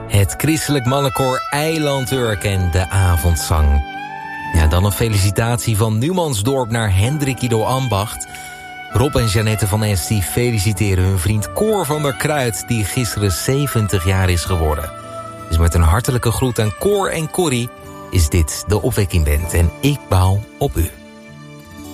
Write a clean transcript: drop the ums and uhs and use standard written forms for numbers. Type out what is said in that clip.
Het christelijk mannenkoor Eilandurk en de avondzang. Ja, dan een felicitatie van Numansdorp naar Hendrik Ido Ambacht. Rob en Jeannette van Es die feliciteren hun vriend Cor van der Kruid, die gisteren 70 jaar is geworden. Dus met een hartelijke groet aan Cor en Corrie is dit de Opwekking Band en ik bouw op u.